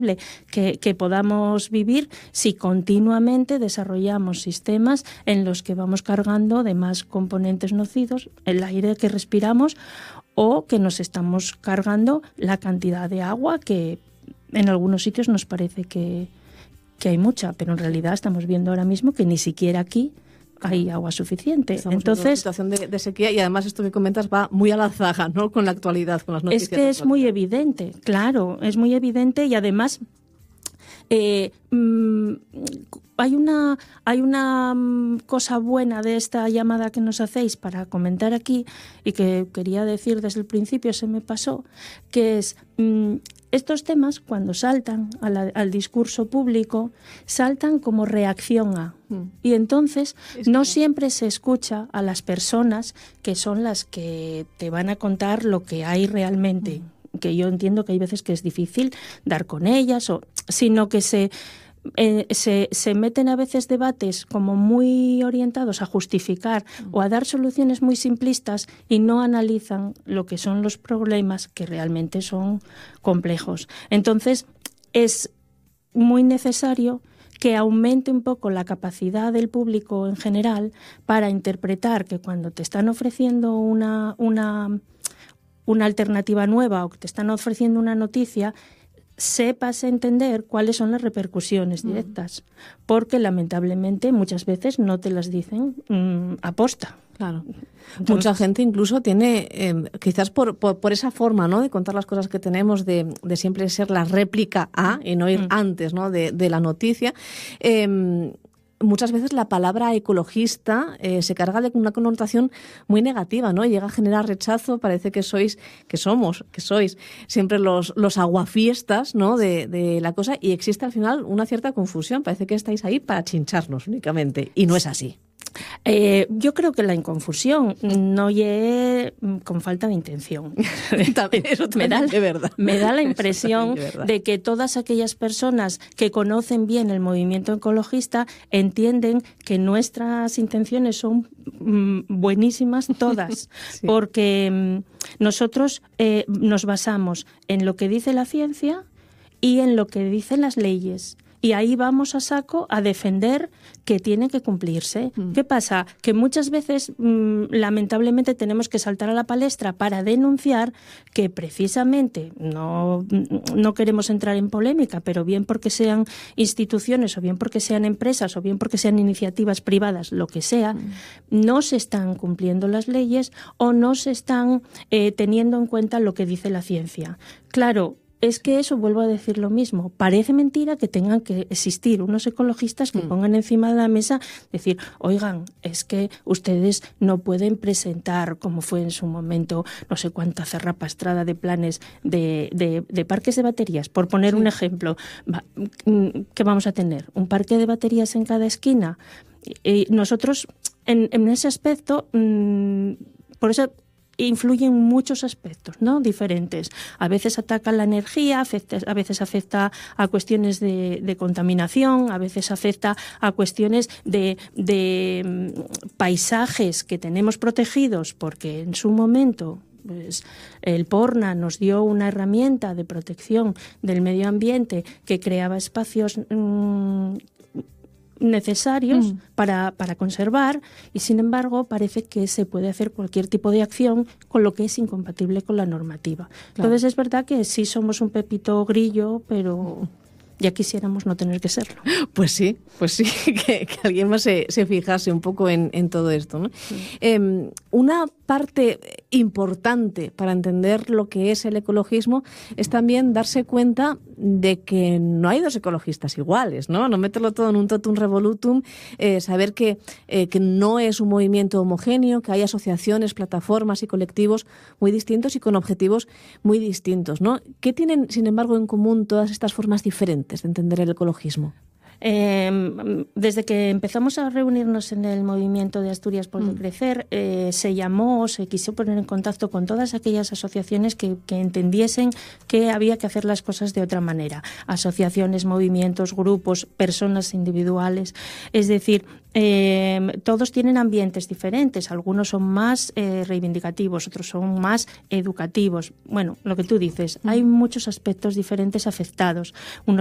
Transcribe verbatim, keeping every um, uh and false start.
Que, que podamos vivir si continuamente desarrollamos sistemas en los que vamos cargando de más componentes nocivos el aire que respiramos o que nos estamos cargando la cantidad de agua que en algunos sitios nos parece que, que hay mucha, pero en realidad estamos viendo ahora mismo que ni siquiera aquí hay agua suficiente. Estamos Entonces, en una situación de, de sequía y además esto que comentas va muy a la zaga, ¿no? Con la actualidad, con las noticias. Es que es muy evidente, claro, es muy evidente y además eh, mmm, hay una hay una cosa buena de esta llamada que nos hacéis para comentar aquí y que quería decir desde el principio, se me pasó, que es mmm, estos temas, cuando saltan a la, al discurso público, saltan como reacción a. Mm. Y entonces es no que... siempre se escucha a las personas que son las que te van a contar lo que hay realmente. Mm. Que yo entiendo que hay veces que es difícil dar con ellas, o, sino que se... Eh, se, se meten a veces debates como muy orientados a justificar o a dar soluciones muy simplistas y no analizan lo que son los problemas que realmente son complejos. Entonces, es muy necesario que aumente un poco la capacidad del público en general para interpretar que cuando te están ofreciendo una, una, una alternativa nueva o que te están ofreciendo una noticia, sepas entender cuáles son las repercusiones directas, porque lamentablemente muchas veces no te las dicen mmm, aposta. Claro. Entonces, mucha gente incluso tiene, eh, quizás por, por, por esa forma, ¿no?, de contar las cosas que tenemos, de, de siempre ser la réplica a y no ir mm. antes, ¿no?, de, de la noticia. Eh, Muchas veces la palabra ecologista eh, se carga de una connotación muy negativa, ¿no? Llega a generar rechazo, parece que sois, que somos, que sois siempre los, los aguafiestas, ¿no?, de, de la cosa, y existe al final una cierta confusión. Parece que estáis ahí para chincharnos únicamente, y no es así. Eh, yo creo que la inconfusión no llegue con falta de intención. Eso me da, de verdad. Me da la impresión de, de que todas aquellas personas que conocen bien el movimiento ecologista entienden que nuestras intenciones son mm, buenísimas todas, sí. porque mm, nosotros eh, nos basamos en lo que dice la ciencia y en lo que dicen las leyes. Y ahí vamos a saco a defender que tiene que cumplirse. Mm. ¿Qué pasa? Que muchas veces, mmm, lamentablemente, tenemos que saltar a la palestra para denunciar que precisamente, no, no queremos entrar en polémica, pero bien porque sean instituciones, o bien porque sean empresas, o bien porque sean iniciativas privadas, lo que sea, mm. no se están cumpliendo las leyes o no se están eh, teniendo en cuenta lo que dice la ciencia. Claro, es que eso, vuelvo a decir lo mismo, parece mentira que tengan que existir unos ecologistas que mm. pongan encima de la mesa, decir, oigan, es que ustedes no pueden presentar, como fue en su momento, no sé cuánta zarrapastrada de planes de, de, de parques de baterías, por poner sí. un ejemplo. ¿Qué vamos a tener? ¿Un parque de baterías en cada esquina? Y nosotros, en, en ese aspecto, mmm, por eso... influyen muchos aspectos, ¿no?, diferentes. A veces ataca la energía, afecta, a veces afecta a cuestiones de, de contaminación, a veces afecta a cuestiones de, de paisajes que tenemos protegidos porque en su momento pues, el Porna nos dio una herramienta de protección del medio ambiente que creaba espacios mmm, necesarios mm. para, para conservar, y sin embargo parece que se puede hacer cualquier tipo de acción con lo que es incompatible con la normativa. Claro. Entonces es verdad que sí somos un pepito grillo, pero ya quisiéramos no tener que serlo. Pues sí, pues sí, que, que alguien más se, se fijase un poco en, en todo esto, ¿no? Sí. Eh, una parte importante para entender lo que es el ecologismo es también darse cuenta de que no hay dos ecologistas iguales, ¿no? No meterlo todo en un totum revolutum, eh, saber que, eh, que no es un movimiento homogéneo, que hay asociaciones, plataformas y colectivos muy distintos y con objetivos muy distintos, ¿no? ¿Qué tienen, sin embargo, en común todas estas formas diferentes de entender el ecologismo? Eh, desde que empezamos a reunirnos en el movimiento de Asturias por mm. Crecer, eh, se llamó, se quiso poner en contacto con todas aquellas asociaciones que, que entendiesen que había que hacer las cosas de otra manera. Asociaciones, movimientos, grupos, personas individuales. Es decir, eh, todos tienen ambientes diferentes. Algunos son más eh, reivindicativos, otros son más educativos. Bueno, lo que tú dices, mm. hay muchos aspectos diferentes afectados. Unos